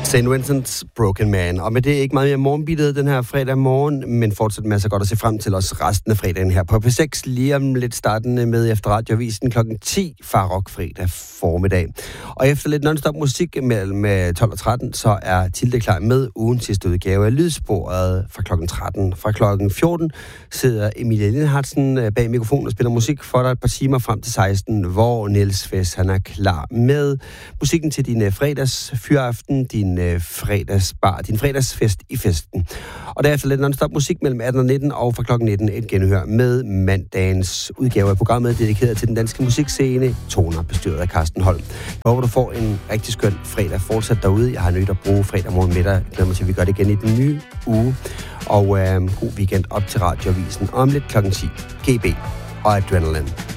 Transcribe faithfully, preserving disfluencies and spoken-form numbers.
Saint Vincent's Broken Man. Og med det ikke meget mere morgenbittet den her fredag morgen, men fortsat masser godt at se frem til os resten af fredagen her på P seks. Lige om lidt startende med efter radioavisen klokken ti, Farrock fredag formiddag. Og efter lidt non-stop musik mellem tolv og tretten, så er Tilde klar med ugens sidste udgave af Lydsporet fra klokken tretten. Fra klokken fjorten sidder Emilie Lindhardsen bag mikrofonen og spiller musik for dig et par timer frem til seksten, hvor Niels Fes, han er klar med musikken til din fredags fyraften, din fredagsbar, din fredagsfest i festen. Og derefter lidt non-stop musik mellem atten og nitten, og fra klokken nitten et genhør med mandagens udgave af programmet, dedikeret til den danske musikscene, Toner, bestyret af Carsten Holm. Jeg håber, du får en rigtig skøn fredag fortsat derude. Jeg har nødt at bruge fredag morgen med dig. Jeg glæder mig til, at vi gør det igen i den nye uge. Og øh, god weekend op til radioavisen om lidt klokken ti. G B og Adrenaline.